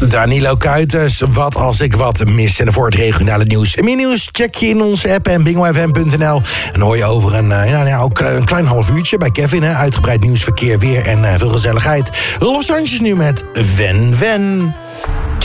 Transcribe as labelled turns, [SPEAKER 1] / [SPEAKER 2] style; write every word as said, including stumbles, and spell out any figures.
[SPEAKER 1] Danilo Kuiters, wat als ik wat mis. En voor het regionale nieuws en meer nieuws check je in onze app en bingo f m punt n l. En dan hoor je over een, uh, ja, ja, ook een klein half uurtje bij Kevin. Hè? Uitgebreid nieuws, verkeer, weer en uh, veel gezelligheid. Rolf Sanchez nu met Ven Ven.